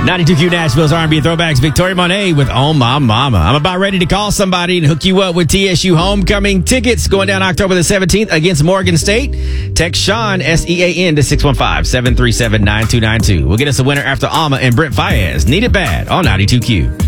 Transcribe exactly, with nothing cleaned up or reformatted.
ninety-two Q Nashville's R and B Throwbacks. Victoria Monet with Oh My Mama. I'm about ready to call somebody and hook you up with T S U homecoming tickets going down October the seventeenth against Morgan State. Text Sean, S E A N, to six one five, seven three seven, nine two nine two. We'll get us a winner after Alma and Brent Fayez. Need It Bad on ninety-two Q.